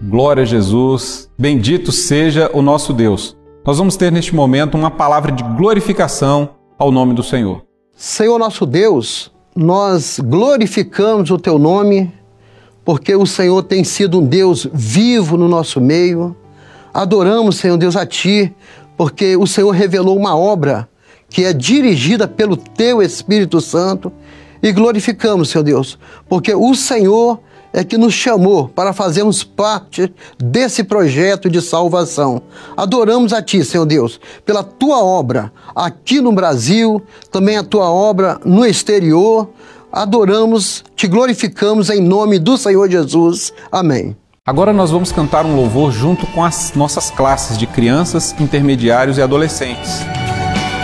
Glória a Jesus, bendito seja o nosso Deus. Nós vamos ter neste momento uma palavra de glorificação ao nome do Senhor. Senhor nosso Deus, nós glorificamos o Teu nome, porque o Senhor tem sido um Deus vivo no nosso meio. Adoramos, Senhor Deus, a Ti, porque o Senhor revelou uma obra que é dirigida pelo Teu Espírito Santo, e glorificamos, Senhor Deus, porque o Senhor é que nos chamou para fazermos parte desse projeto de salvação. Adoramos a Ti, Senhor Deus, pela Tua obra aqui no Brasil, também a Tua obra no exterior. Adoramos, Te glorificamos em nome do Senhor Jesus. Amém. Agora nós vamos cantar um louvor junto com as nossas classes de crianças, intermediários e adolescentes.